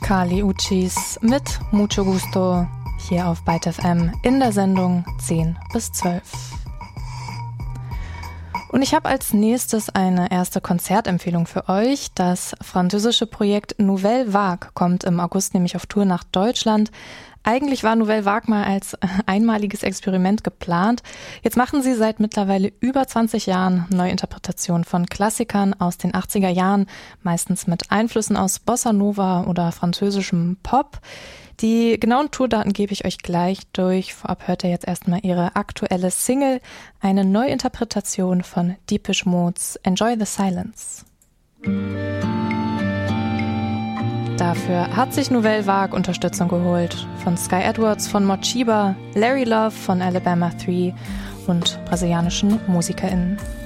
Kali Uchis mit Mucho Gusto hier auf Byte FM in der Sendung 10 bis 12. Und ich habe als nächstes eine erste Konzertempfehlung für euch. Das französische Projekt Nouvelle Vague kommt im August nämlich auf Tour nach Deutschland. Eigentlich war Nouvelle Vague mal als einmaliges Experiment geplant. Jetzt machen sie seit mittlerweile über 20 Jahren Neuinterpretationen von Klassikern aus den 80er Jahren, meistens mit Einflüssen aus Bossa Nova oder französischem Pop. Die genauen Tourdaten gebe ich euch gleich durch. Vorab hört ihr jetzt erstmal ihre aktuelle Single, eine Neuinterpretation von Depeche Mode's Enjoy the Silence. Dafür hat sich Nouvelle Vague Unterstützung geholt von Sky Edwards von Mochiba, Larry Love von Alabama 3 und brasilianischen MusikerInnen.